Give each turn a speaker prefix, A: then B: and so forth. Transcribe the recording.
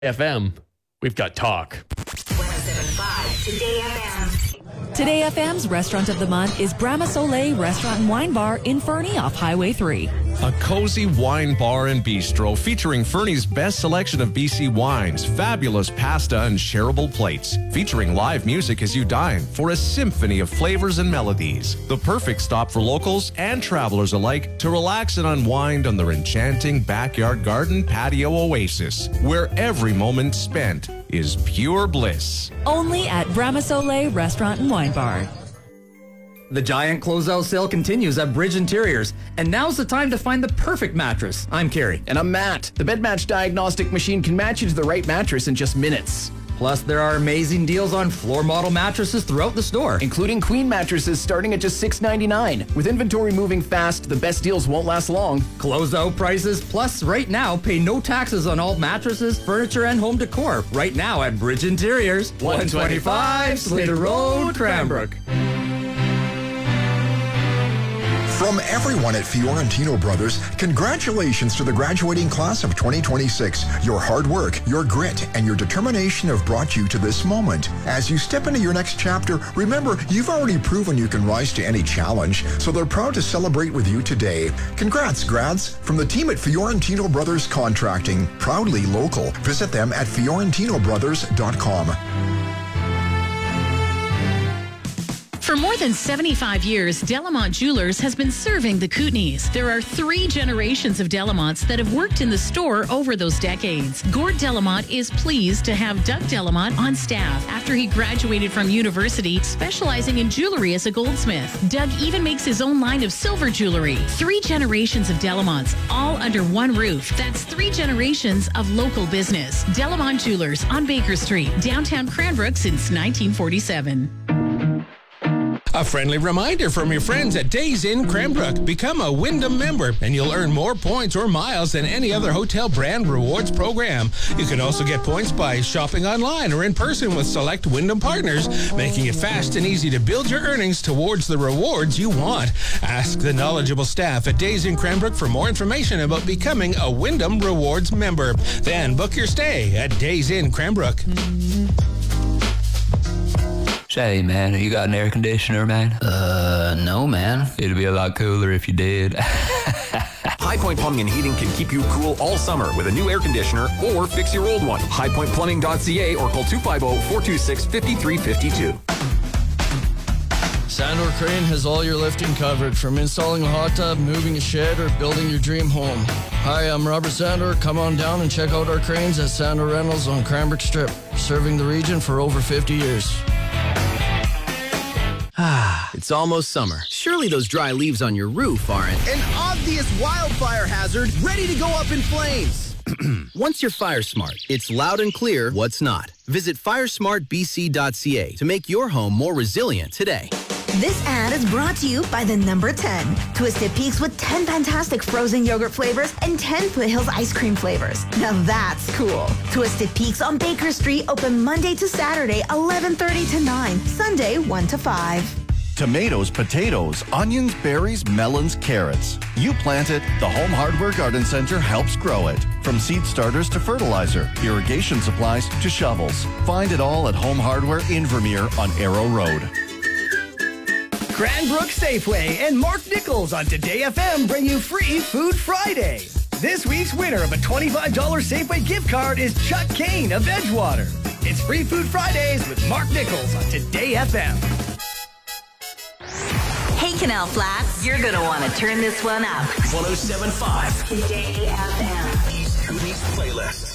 A: FM, we've got talk.
B: 107.5 Today FM.
C: Today FM's Restaurant of the Month is Brahma Soleil Restaurant and Wine Bar in Fernie off Highway 3.
D: A cozy wine bar and bistro featuring Fernie's best selection of BC wines, fabulous pasta and shareable plates, featuring live music as you dine for a symphony of flavors and melodies. The perfect stop for locals and travelers alike to relax and unwind on their enchanting backyard garden patio oasis, where every moment spent is pure bliss.
C: Only at Brahma Soleil Restaurant and Wine Bar.
E: The giant closeout sale continues at Bridge Interiors, and now's the time to find the perfect mattress. I'm Kerry.
F: And I'm Matt. The BedMatch diagnostic machine can match you to the right mattress in just minutes.
E: Plus, there are amazing deals on floor model mattresses throughout the store,
F: Including queen mattresses starting at just $6.99. With inventory moving fast, the best deals won't last long.
E: closeout prices. Plus, right now, pay no taxes on all mattresses, furniture, and home decor. Right now at Bridge Interiors, 125 Slater Road, Cranbrook.
G: From everyone at Fiorentino Brothers, congratulations to the graduating class of 2026. Your hard work, your grit, and your determination have brought you to this moment. As you step into your next chapter, remember, you've already proven you can rise to any challenge, so they're proud to celebrate with you today. Congrats, grads. From the team at Fiorentino Brothers Contracting, proudly local. Visit them at FiorentinoBrothers.com.
H: For more than 75 years, Delamont Jewelers has been serving the Kootenays. There are 3 generations of Delamonts that have worked in the store over those decades. Gord Delamont is pleased to have Doug Delamont on staff after he graduated from university, specializing in jewelry as a goldsmith. Doug even makes his own line of silver jewelry. 3 generations of Delamonts, all under one roof. That's 3 generations of local business. Delamont Jewelers on Baker Street, downtown Cranbrook since 1947.
I: A friendly reminder from your friends at Days Inn Cranbrook. Become a Wyndham member and you'll earn more points or miles than any other hotel brand rewards program. You can also get points by shopping online or in person with select Wyndham partners, making it fast and easy to build your earnings towards the rewards you want. Ask the knowledgeable staff at Days Inn Cranbrook for more information about becoming a Wyndham Rewards member. Then book your stay at Days Inn Cranbrook.
J: Say, man, you got an air conditioner, man?
E: No, man.
J: It'd be a lot cooler if you did.
K: High Point Plumbing and Heating can keep you cool all summer with a new air conditioner or fix your old one. highpointplumbing.ca or call 250-426-5352.
L: Sandor Crane has all your lifting covered, from installing a hot tub, moving a shed, or building your dream home. Hi, I'm Robert Sandor. Come on down and check out our cranes at Sandor Rentals on Cranbrook Strip, serving the region for over 50 years.
F: It's almost summer. Surely those dry leaves on your roof aren't an obvious wildfire hazard ready to go up in flames. Once you're Fire Smart, it's loud and clear what's not. Visit firesmartbc.ca to make your home more resilient today.
B: This ad is brought to you by the number 10. Twisted Peaks with 10 fantastic frozen yogurt flavors and 10 Foothills ice cream flavors. Now that's cool. Twisted Peaks on Baker Street, open Monday to Saturday, 11:30 to 9. Sunday, 1 to 5.
M: Tomatoes, potatoes, onions, berries, melons, carrots. You plant it, the Home Hardware Garden Center helps grow it. From seed starters to fertilizer, irrigation supplies to shovels. Find it all at Home Hardware in Vermeer on Arrow Road.
N: Cranbrook Safeway and Mark Nichols on Today FM bring you Free Food Friday. This week's winner of a $25 Safeway gift card is Chuck Kane of Edgewater. It's Free Food Fridays with Mark Nichols on Today FM.
B: Hey, Canal Flats, you're going to want to turn this one up.
K: 107.5
B: Today FM.
K: East Cooney's playlist.